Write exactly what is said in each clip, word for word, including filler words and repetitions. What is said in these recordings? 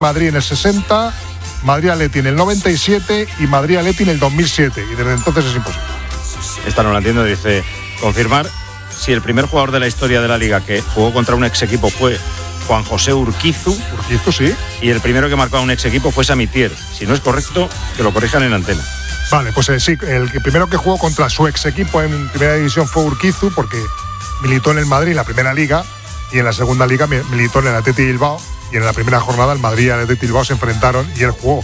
Madrid en el sesenta, Madrid-Atleti en el noventa y siete y Madrid-Atleti en el dos mil siete. Y desde entonces es imposible. Esta no la entiendo, dice, confirmar si el primer jugador de la historia de la Liga que jugó contra un ex equipo fue Juan José Urquizu. Urquizu, sí. Y el primero que marcó a un ex equipo fue Samitier. Si no es correcto, que lo corrijan en antena. Vale, pues eh, sí, el que primero que jugó contra su ex equipo en primera división fue Urquizu, porque militó en el Madrid en la primera liga y en la segunda liga militó en el Athletic Bilbao, y en la primera jornada el Madrid y el Athletic Bilbao se enfrentaron y él jugó.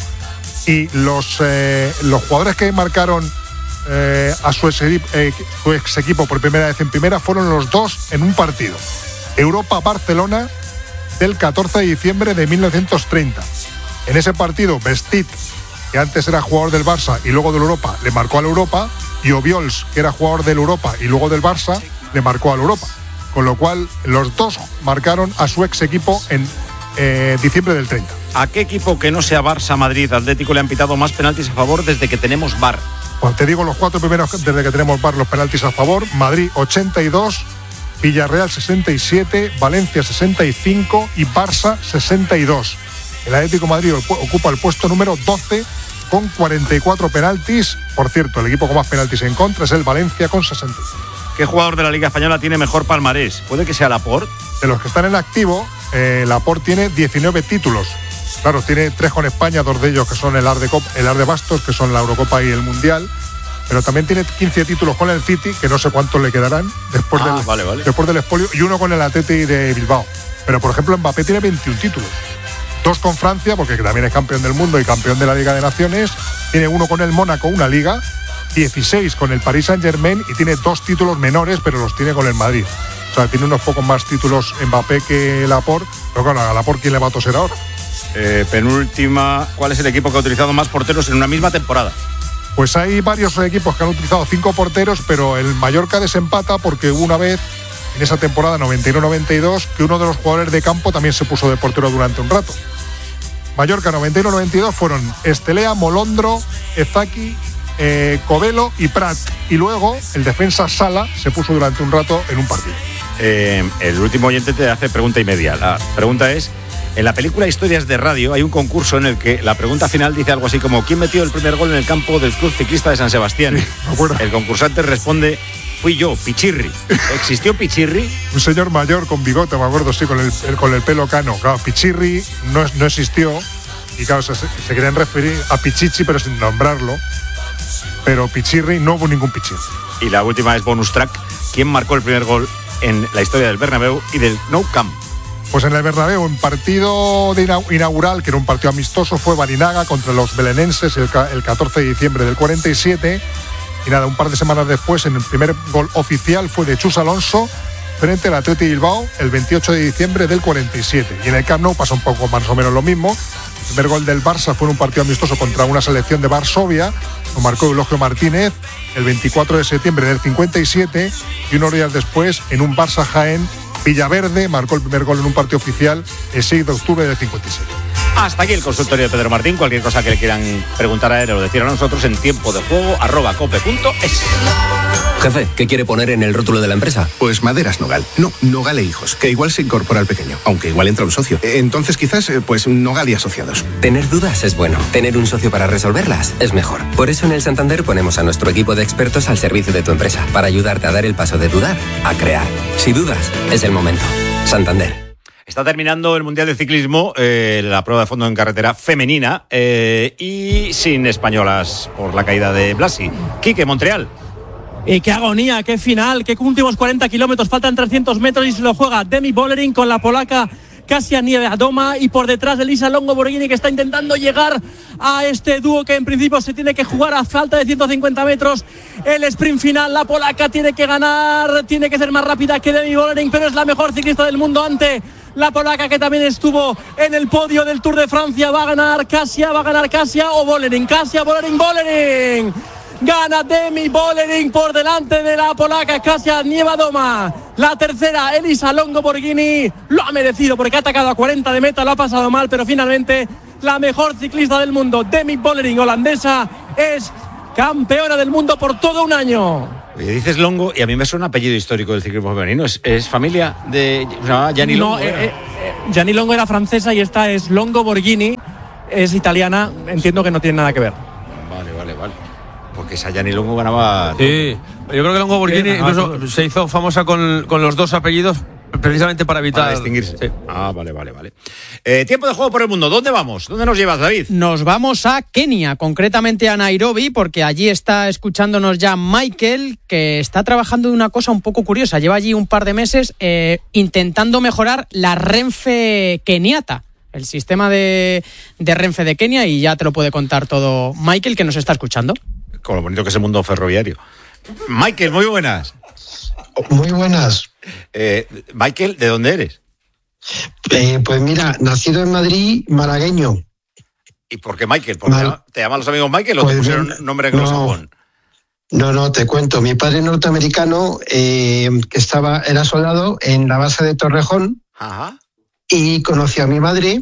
Y los, eh, los jugadores que marcaron eh, a su ex, eh, su ex equipo por primera vez en primera fueron los dos en un partido. Europa-Barcelona del catorce de diciembre de mil novecientos treinta. En ese partido, Vestit, que antes era jugador del Barça y luego del Europa, le marcó al Europa, y Obiols, que era jugador del Europa y luego del Barça, le marcó al Europa. Con lo cual, los dos marcaron a su ex equipo en eh, diciembre del treinta. ¿A qué equipo que no sea Barça, Madrid, Atlético le han pitado más penaltis a favor desde que tenemos V A R? Pues te digo los cuatro primeros desde que tenemos V A R, los penaltis a favor. Madrid ochenta y dos, Villarreal sesenta y siete, Valencia sesenta y cinco y Barça sesenta y dos. El Atlético de Madrid ocupa el puesto número doce con cuarenta y cuatro penaltis. Por cierto, el equipo con más penaltis en contra es el Valencia con sesenta y cinco. ¿Qué jugador de la Liga Española tiene mejor palmarés? ¿Puede que sea Laporte? De los que están en activo, eh, Laporte tiene diecinueve títulos. Claro, tiene tres con España, dos de ellos que son el Ar de, Cop, el Ar de Bastos, que son la Eurocopa y el Mundial. Pero también tiene quince títulos con el City, que no sé cuántos le quedarán después, ah, del, vale, vale. después del expolio, y uno con el Athletic de Bilbao. Pero, por ejemplo, Mbappé tiene veintiún títulos. Dos con Francia, porque también es campeón del mundo y campeón de la Liga de Naciones. Tiene uno con el Mónaco, una liga. dieciséis con el Paris Saint-Germain y tiene dos títulos menores, pero los tiene con el Madrid. O sea, tiene unos pocos más títulos Mbappé que Laporte. Pero claro, a Laporte, ¿quién le va a toser ahora? Eh, penúltima, ¿cuál es el equipo que ha utilizado más porteros en una misma temporada? Pues hay varios equipos que han utilizado cinco porteros, pero el Mallorca desempata porque hubo una vez en esa temporada noventa y uno noventa y dos que uno de los jugadores de campo también se puso de portero durante un rato. Mallorca noventa y uno noventa y dos fueron Estelea, Molondro, Ezaki, eh, Covelo y Prat. Y luego el defensa Sala se puso durante un rato en un partido. Eh, el último oyente te hace pregunta y media. La pregunta es: en la película Historias de Radio hay un concurso en el que la pregunta final dice algo así como ¿quién metió el primer gol en el campo del Club Ciclista de San Sebastián? Sí, me acuerdo. El concursante responde: fui yo, Pichirri. ¿Existió Pichirri? Un señor mayor con bigote, me acuerdo, sí, con el, con el pelo cano. Claro, Pichirri no, no existió y claro, se, se querían referir a Pichichi pero sin nombrarlo. Pero Pichirri, no hubo ningún Pichirri. Y la última es bonus track. ¿Quién marcó el primer gol en la historia del Bernabéu y del Nou Camp? Pues en el Bernabéu, en partido de inaugural, que era un partido amistoso, fue Barinaga contra los belenenses el, el catorce de diciembre del cuarenta y siete. Y nada, un par de semanas después, en el primer gol oficial fue de Chus Alonso frente al Athletic Bilbao el veintiocho de diciembre del cuarenta y siete. Y en el Camp Nou pasa un poco más o menos lo mismo. El primer gol del Barça fue en un partido amistoso contra una selección de Varsovia. Lo marcó Eulogio Martínez el veinticuatro de septiembre del cincuenta y siete. Y unos días después, en un Barça Jaén, Villaverde marcó el primer gol en un partido oficial el seis de octubre del cincuenta y siete. Hasta aquí el consultorio de Pedro Martín. Cualquier cosa que le quieran preguntar a él o decir a nosotros en tiempo de juego arroba cope punto es. Jefe, ¿qué quiere poner en el rótulo de la empresa? Pues Maderas Nogal. No, Nogal e Hijos, que igual se incorpora al pequeño, aunque igual entra un socio. Entonces quizás, pues Nogal y Asociados. Tener dudas es bueno. Tener un socio para resolverlas es mejor. Por eso en el Santander ponemos a nuestro equipo de expertos al servicio de tu empresa, para ayudarte a dar el paso de dudar a crear. Si dudas, es el momento. Santander. Está terminando el Mundial de Ciclismo, eh, la prueba de fondo en carretera femenina, eh, y sin españolas por la caída de Blasi. Quique, Montreal. Y qué agonía, qué final, qué últimos cuarenta kilómetros, faltan trescientos metros y se lo juega Demi Vollering con la polaca Kasia Niewiadoma y por detrás Elisa Longo Borghini, que está intentando llegar a este dúo que en principio se tiene que jugar a falta de ciento cincuenta metros. El sprint final, la polaca tiene que ganar, tiene que ser más rápida que Demi Vollering, pero es la mejor ciclista del mundo ante la polaca, que también estuvo en el podio del Tour de Francia. Va a ganar Kasia, va a ganar Kasia o Vollering, Kasia, Vollering, Vollering. Gana Demi Vollering por delante de la polaca Kasia Niewiadoma. La tercera, Elisa Longo Borghini, lo ha merecido porque ha atacado a cuarenta de meta, lo ha pasado mal, pero finalmente la mejor ciclista del mundo, Demi Vollering, holandesa, es campeona del mundo por todo un año. Oye, dices Longo y a mí me suena un apellido histórico del ciclismo femenino. ¿Es, es familia de Gianni Longo? No, eh, eh, Gianni Longo era francesa y esta es Longo Borghini, es italiana, entiendo que no tiene nada que ver. Vale, vale, vale. Porque esa Gianni Longo ganaba... Sí, yo creo que Longo Borghini sí, incluso todo. se hizo famosa con, con los dos apellidos precisamente para evitar... Para distinguirse. Sí. Ah, vale, vale, vale. Eh, tiempo de juego por el mundo. ¿Dónde vamos? ¿Dónde nos llevas, David? Nos vamos a Kenia, concretamente a Nairobi, porque allí está escuchándonos ya Michael, que está trabajando en una cosa un poco curiosa. Lleva allí un par de meses eh, intentando mejorar la Renfe keniata, el sistema de, de Renfe de Kenia, y ya te lo puede contar todo Michael, que nos está escuchando. Con lo bonito que es el mundo ferroviario. Michael, muy buenas. Muy buenas. Eh, Michael, ¿de dónde eres? Eh, pues mira, nacido en Madrid, malagueño. ¿Y por qué Michael? ¿Porque Mal. te llaman los amigos Michael o Pues te pusieron no, nombre anglosajón? No, no, te cuento. Mi padre norteamericano, eh, que estaba, era soldado en la base de Torrejón. Ajá. Y conoció a mi madre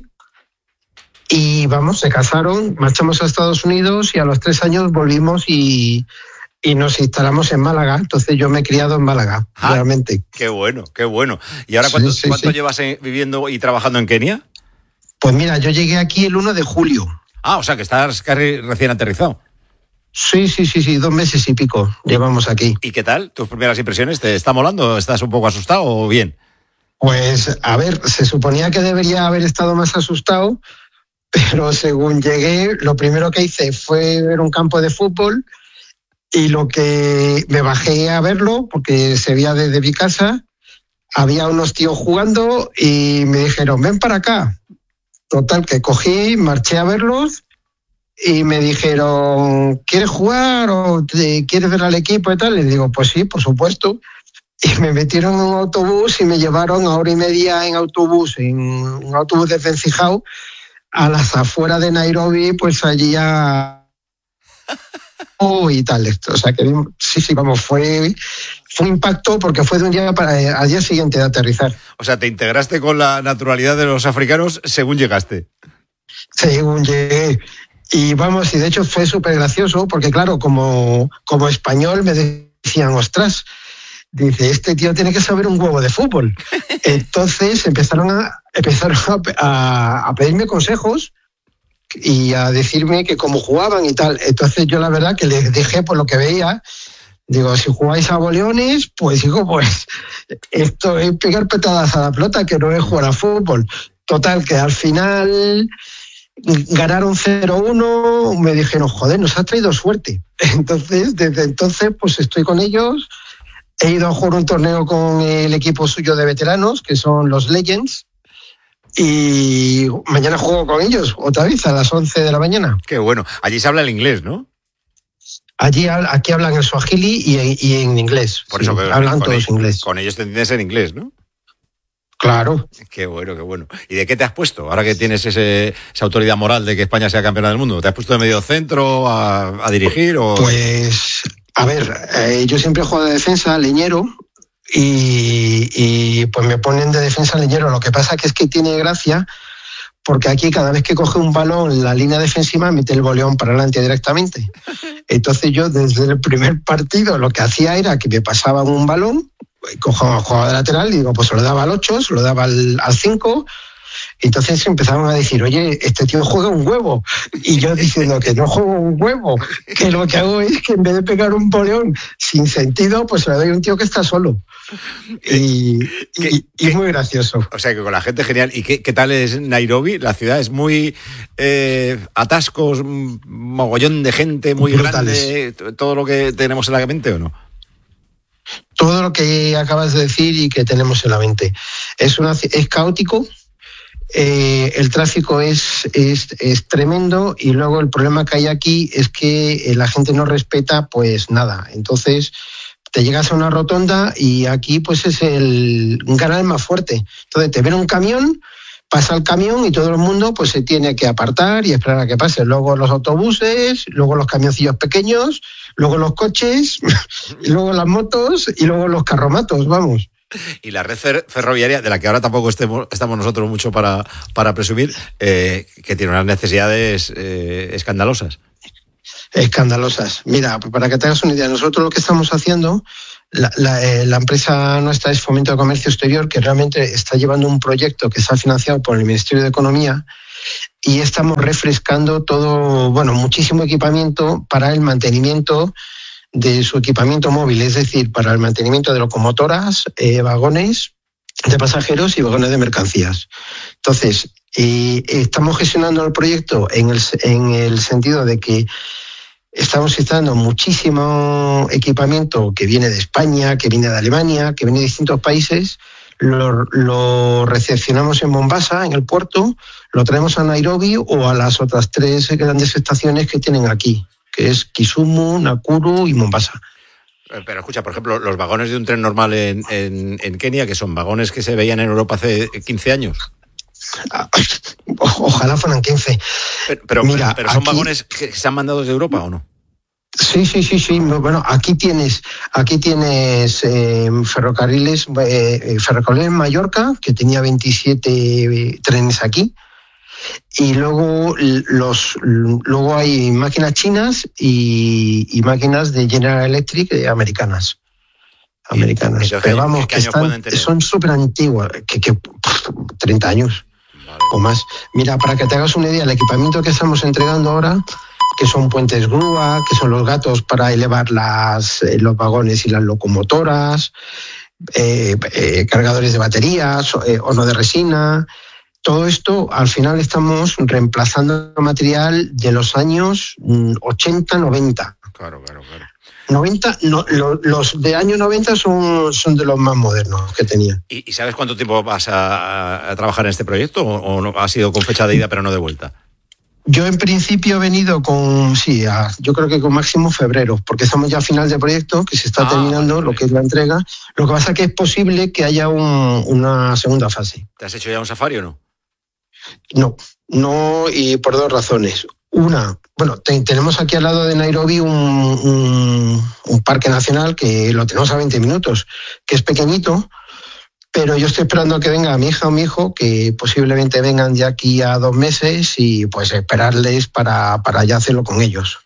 y vamos, se casaron, marchamos a Estados Unidos y a los tres años volvimos y, y nos instalamos en Málaga. Entonces yo me he criado en Málaga, Ah, realmente. Qué bueno, qué bueno. ¿Y ahora Sí, cuánto, sí, cuánto sí. llevas eh, viviendo y trabajando en Kenia? Pues mira, yo llegué aquí el uno de julio. Ah, o sea que estás casi recién aterrizado. Sí, sí, sí, sí, dos meses y pico llevamos aquí. ¿Y qué tal? ¿Tus primeras impresiones? ¿Te está molando? ¿Estás un poco asustado o bien? Pues, a ver, se suponía que debería haber estado más asustado, pero según llegué, lo primero que hice fue ver un campo de fútbol y lo que me bajé a verlo, porque se veía desde mi casa, había unos tíos jugando y me dijeron, ven para acá. Total, que cogí, marché a verlos y me dijeron, ¿quieres jugar o te, quieres ver al equipo y tal? Les digo, pues sí, por supuesto. Y me metieron en un autobús y me llevaron a hora y media en autobús, en un autobús de Vencijao, a las afueras de Nairobi, pues allí a... Oh, y tal, esto. O sea que sí, sí, vamos, fue, fue un impacto porque fue de un día para eh, al día siguiente de aterrizar. O sea, te integraste con la naturalidad de los africanos según llegaste. Según llegué. Y vamos, y de hecho fue súper gracioso porque claro, como, como español me decían, ostras, dice, este tío tiene que saber un huevo de fútbol. Entonces empezaron a, empezaron a, a, a pedirme consejos y a decirme que cómo jugaban y tal. Entonces yo la verdad que les dije por lo que veía, digo, si jugáis a boleones, pues digo, pues esto es pegar petadas a la pelota, que no es jugar a fútbol. Total, que al final ganaron cero uno, me dijeron, joder, nos has traído suerte. Entonces, desde entonces, pues estoy con ellos. He ido a jugar un torneo con el equipo suyo de veteranos, que son los Legends, y mañana juego con ellos, otra vez, a las once de la mañana. Qué bueno. Allí se habla el inglés, ¿no? Allí, aquí hablan el swahili y en, y en inglés. Por eso sí, que hablan con todos ellos, inglés. Con ellos te entiendes en inglés, ¿no? Claro. Qué bueno, qué bueno. ¿Y de qué te has puesto? Ahora que tienes ese, esa autoridad moral de que España sea campeona del mundo, ¿te has puesto de medio centro a, a dirigir o...? Pues, a ver, eh, yo siempre he jugado de defensa, leñero, y, y pues me ponen de defensa leñero. Lo que pasa que es que tiene gracia porque aquí cada vez que coge un balón la línea defensiva mete el boleón para adelante directamente. Entonces yo desde el primer partido lo que hacía era que me pasaban un balón, cogía jugaba de lateral y digo, pues se lo daba al ocho, se lo daba al cinco. Entonces empezaron a decir, oye, este tío juega un huevo. Y yo diciendo que no juego un huevo, que lo que hago es que en vez de pegar un boleón sin sentido, pues se le doy a un tío que está solo. Y, y, y muy gracioso. O sea, que con la gente genial. ¿Y qué, qué tal es Nairobi? La ciudad es muy eh, atascos, mogollón de gente, muy brutales. Grande. ¿Todo lo que tenemos en la mente o no? Todo lo que acabas de decir y que tenemos en la mente. Es, una, es caótico. Eh, el tráfico es, es, es tremendo y luego el problema que hay aquí es que la gente no respeta pues nada. Entonces te llegas a una rotonda y aquí pues es el un canal más fuerte. Entonces te ven un camión, pasa el camión y todo el mundo pues se tiene que apartar y esperar a que pase. Luego los autobuses, luego los camioncillos pequeños, luego los coches, y luego las motos y luego los carromatos, vamos. Y la red fer- ferroviaria, de la que ahora tampoco estemos, estamos nosotros mucho para, para presumir, eh, que tiene unas necesidades eh, escandalosas. Escandalosas. Mira, para que te hagas una idea, nosotros lo que estamos haciendo La, la, eh, la empresa nuestra es Fomento de Comercio Exterior, que realmente está llevando un proyecto que está financiado por el Ministerio de Economía, y estamos refrescando todo, bueno, muchísimo equipamiento para el mantenimiento de su equipamiento móvil, es decir, para el mantenimiento de locomotoras, eh, vagones de pasajeros y vagones de mercancías. Entonces, eh, estamos gestionando el proyecto en el, en el sentido de que estamos instalando muchísimo equipamiento que viene de España, que viene de Alemania, que viene de distintos países. Lo, lo recepcionamos en Mombasa, en el puerto, lo traemos a Nairobi o a las otras tres grandes estaciones que tienen aquí, que es Kisumu, Nakuru y Mombasa. Pero escucha, por ejemplo, los vagones de un tren normal en, en, en Kenia, que son vagones que se veían en Europa hace quince años. Ojalá fueran quince. Pero, pero, Mira, pero son aquí, vagones que se han mandado desde Europa, ¿o no? Sí, sí, sí, sí. Bueno, aquí tienes, aquí tienes eh, ferrocarriles, eh, ferrocarril en Mallorca, que tenía veintisiete trenes aquí. Y luego los luego hay máquinas chinas y, y máquinas de General Electric eh, americanas. Americanas. Entonces, pero vamos, ¿qué que años están, pueden tener? son súper antiguas, que, que treinta años. Vale. O más. Mira, para que te hagas una idea, el equipamiento que estamos entregando ahora, que son puentes grúa, que son los gatos para elevar las, eh, los vagones y las locomotoras, eh, eh, cargadores de baterías, eh, horno de resina. Todo esto, al final, estamos reemplazando material de los años ochenta, noventa. Claro, claro, claro. noventa, no, lo, los de año noventa son, son de los más modernos que tenía. ¿Y, y sabes cuánto tiempo vas a, a trabajar en este proyecto o, o no, ha sido con fecha de ida pero no de vuelta? Yo en principio he venido con, sí, a, yo creo que con máximo febrero, porque estamos ya a final de proyecto, que se está ah, terminando vale, lo que es la entrega. Lo que pasa es que es posible que haya un, una segunda fase. ¿Te has hecho ya un safari o no? No, no, y por dos razones. Una, bueno, te, tenemos aquí al lado de Nairobi un, un, un parque nacional que lo tenemos a veinte minutos, que es pequeñito, pero yo estoy esperando a que venga mi hija o mi hijo, que posiblemente vengan de aquí a dos meses y pues esperarles para, para ya hacerlo con ellos.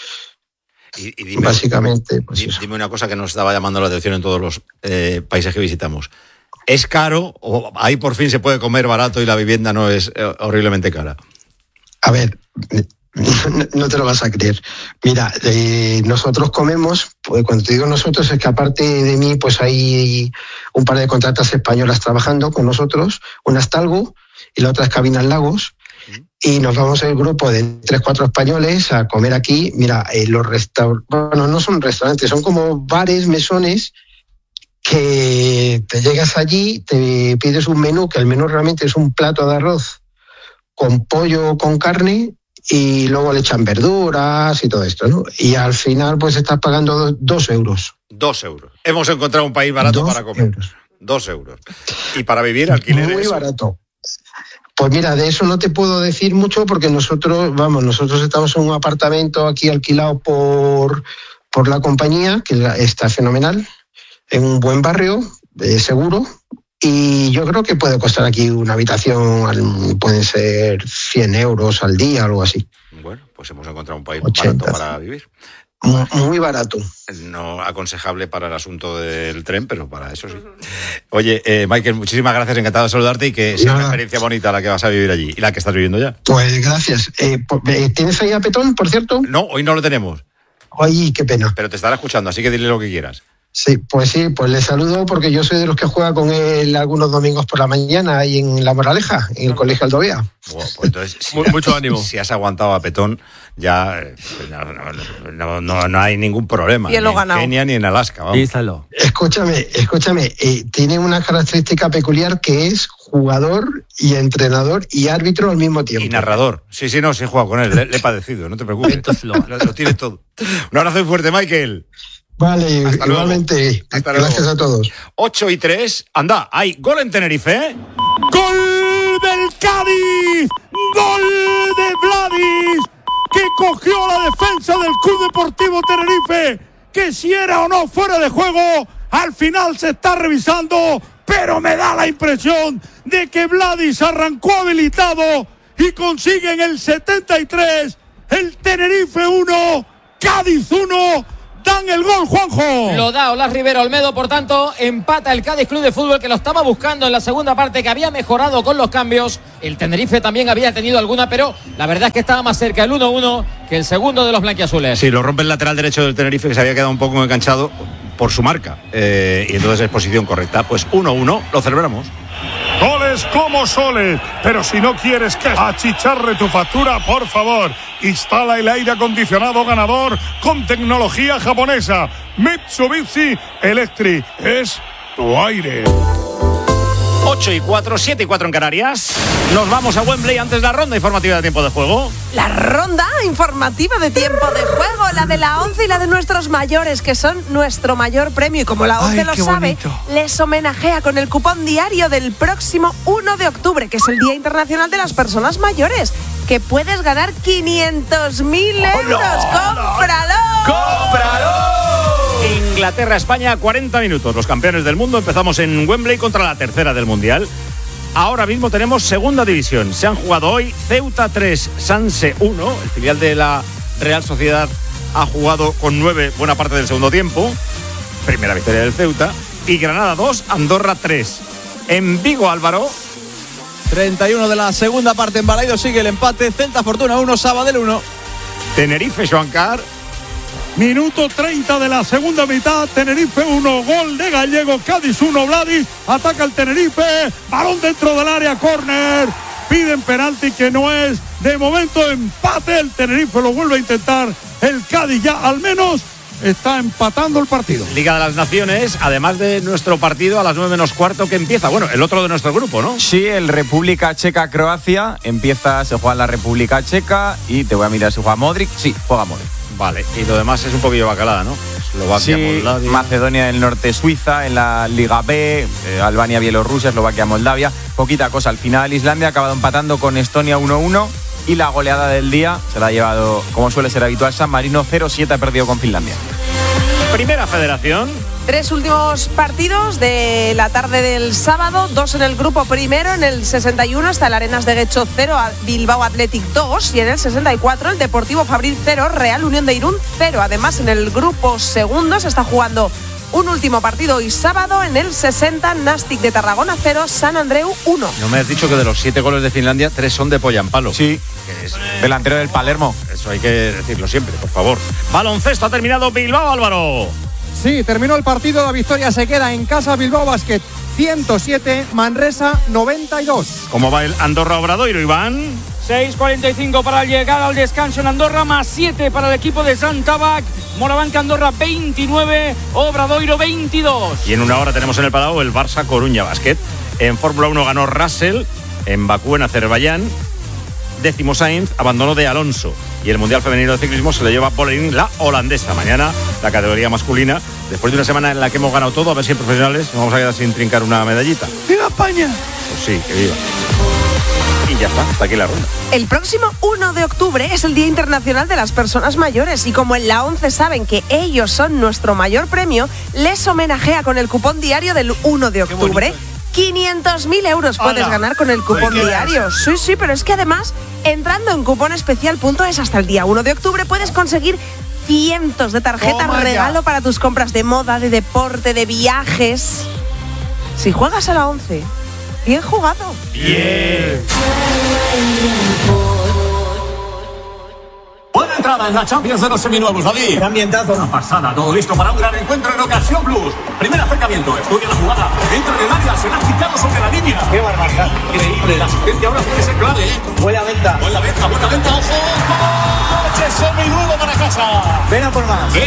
Y, y dime, Básicamente, pues dime, eso. Dime una cosa que nos estaba llamando la atención en todos los eh, países que visitamos. ¿Es caro o ahí por fin se puede comer barato y la vivienda no es eh, horriblemente cara? A ver, no, no te lo vas a creer. Mira, eh, nosotros comemos, pues cuando te digo nosotros es que aparte de mí, pues hay un par de contratas españolas trabajando con nosotros, una es Talgo y la otra es Cabinas Lagos, y nos vamos el grupo de tres, cuatro españoles a comer aquí. Mira, eh, los restaurantes, bueno, no son restaurantes, son como bares, mesones, que te llegas allí, te pides un menú, que el menú realmente es un plato de arroz con pollo, con carne, y luego le echan verduras y todo esto, ¿no? Y al final pues estás pagando dos, dos euros. Dos euros. Hemos encontrado un país barato dos para comer. Euros. Dos euros. Y para vivir, alquileres. Muy barato. Pues mira, de eso no te puedo decir mucho porque nosotros, vamos, nosotros estamos en un apartamento aquí alquilado por, por la compañía, que está fenomenal, en un buen barrio, eh, seguro, y yo creo que puede costar aquí una habitación, pueden ser cien euros al día o algo así. Bueno, pues hemos encontrado un país ochenta, barato para vivir. Muy, muy barato. No aconsejable para el asunto del tren, pero para eso sí. Oye, eh, Michael, muchísimas gracias, encantado de saludarte y que sea Nada. una experiencia bonita la que vas a vivir allí y la que estás viviendo ya. Pues gracias. Eh, ¿Tienes ahí a Petón, por cierto? No, hoy no lo tenemos. Ay, qué pena. Pero te estará escuchando, así que dile lo que quieras. Sí, pues sí, pues le saludo porque yo soy de los que juega con él algunos domingos por la mañana ahí en La Moraleja, en el Colegio Aldovía. Bueno, pues entonces, si mucho has, ánimo. Si has aguantado a Petón, ya no, no, no, no hay ningún problema. Y ni en Kenia ni en Alaska. Vamos. Díselo. Escúchame, escúchame, eh, tiene una característica peculiar que es jugador y entrenador y árbitro al mismo tiempo. Y narrador. Sí, sí, no, sí he jugado con él, le, le he padecido, no te preocupes. lo, lo, lo tiene todo. Un abrazo muy fuerte, Michael. Vale, hasta igualmente. Hasta Gracias luego. a todos. ocho y tres, anda, hay gol en Tenerife. ¡Gol del Cádiz! ¡Gol de Vladis! Que cogió la defensa del Club Deportivo Tenerife, que si era o no fuera de juego, al final se está revisando, pero me da la impresión de que Vladis arrancó habilitado y consigue en el setenta y tres el Tenerife uno, Cádiz uno. dan el gol, Juanjo. Lo da Olaz Rivero Olmedo, por tanto, empata el Cádiz Club de Fútbol, que lo estaba buscando en la segunda parte, que había mejorado con los cambios. El Tenerife también había tenido alguna, pero la verdad es que estaba más cerca el uno uno que el segundo de los blanquiazules. Sí, lo rompe el lateral derecho del Tenerife, que se había quedado un poco enganchado por su marca. Eh, y entonces es posición correcta. Pues uno uno, lo celebramos. Goles como soles, pero si no quieres que achicharre tu factura, por favor, instala el aire acondicionado ganador con tecnología japonesa. Mitsubishi Electric es tu aire. ocho y cuatro, siete y cuatro en Canarias. Nos vamos a Wembley antes de la ronda informativa de tiempo de juego. La ronda informativa de tiempo de juego, la de la ONCE y la de nuestros mayores, que son nuestro mayor premio. Y como la ONCE Ay, lo sabe, bonito. les homenajea con el cupón diario del próximo uno de octubre, que es el Día Internacional de las Personas Mayores, que puedes ganar quinientos mil euros. ¡Cómpralo! ¡Cómpralo! Inglaterra-España, cuarenta minutos. Los campeones del mundo. Empezamos en Wembley contra la tercera del Mundial. Ahora mismo tenemos segunda división. Se han jugado hoy Ceuta tres, Sanse uno. El filial de la Real Sociedad ha jugado con nueve buena parte del segundo tiempo. Primera victoria del Ceuta. Y Granada dos, Andorra tres. En Vigo, Álvaro. treinta y uno de la segunda parte en Balaidos, sigue el empate. Celta Fortuna uno, Sabadell uno. Tenerife, Joancar. Minuto treinta de la segunda mitad. Tenerife uno, gol de Gallego. Cádiz uno, Vladis. Ataca el Tenerife. Balón dentro del área, córner. Piden penalti que no es. De momento empate. El Tenerife lo vuelve a intentar. El Cádiz ya al menos está empatando el partido. Liga de las Naciones, además de nuestro partido a las nueve menos cuarto que empieza. Bueno, el otro de nuestro grupo, ¿no? Sí, el República Checa-Croacia. Empieza, se juega en la República Checa y te voy a mirar si juega Modric. Sí, juega Modric. Vale, y lo demás es un poquillo bacalada, ¿no? Eslovaquia, sí, Moldavia. Macedonia del Norte, Suiza, en la Liga B, eh, Albania, Bielorrusia, Eslovaquia, Moldavia. Poquita cosa. Al final Islandia ha acabado empatando con Estonia uno uno y la goleada del día se la ha llevado, como suele ser habitual, San Marino cero siete, ha perdido con Finlandia. Primera Federación. Tres últimos partidos de la tarde del sábado, dos en el grupo primero. En el sesenta y uno está el Arenas de Guecho cero, Bilbao Athletic dos, y en el sesenta y cuatro el Deportivo Fabril cero, Real Unión de Irún cero. Además, en el grupo segundo se está jugando un último partido hoy sábado. En el sesenta, Nastic de Tarragona cero, San Andreu uno. No me has dicho que de los siete goles de Finlandia, tres son de Poyampalo. Sí, que es delantero del Palermo. Eso hay que decirlo siempre, por favor. Baloncesto ha terminado. Bilbao, Álvaro. Sí, terminó el partido, la victoria se queda en casa. Bilbao Basket ciento siete, Manresa noventa y dos. ¿Cómo va el Andorra Obradoiro, Iván? seis cuarenta y cinco para llegar al descanso en Andorra, más siete para el equipo de Santabac. Morabanca Andorra veintinueve, Obradoiro veintidós. Y en una hora tenemos en el Palau el Barça Coruña Basket. En Fórmula uno ganó Russell, en Bakú, en Azerbaiyán. Décimo Sainz, abandonó de Alonso. Y el Mundial Femenino de Ciclismo se lo lleva Bolerín, la holandesa. Mañana la categoría masculina. Después de una semana en la que hemos ganado todo, a ver si en profesionales nos vamos a quedar sin trincar una medallita. ¡Viva España! Pues sí, que viva. Y ya está, hasta aquí la ronda. El próximo uno de octubre es el Día Internacional de las Personas Mayores, y como en la ONCE saben que ellos son nuestro mayor premio, les homenajea con el cupón diario del uno de octubre. quinientos mil euros puedes ¡Hala! ganar con el cupón Pues diario. Sí, sí, pero es que además, entrando en cuponespecial punto es hasta el día uno de octubre, puedes conseguir cientos de tarjetas Toma ya. regalo para tus compras de moda, de deporte, de viajes. Si juegas a la ONCE, bien jugado. Bien. Buena entrada en la Champions de los seminuevos, David. Qué ambientazo. Una pasada, todo listo para un gran encuentro en Ocasión Plus. Primer acercamiento, estudia la jugada. Entra en el área, se la ha quitado sobre la línea. Qué barbaridad. Increíble, la asistencia ahora puede ser clave. ¿eh? Buena venta. Buena venta, buena venta, ojo. ¡Coche seminuevo para casa! Ven a por más.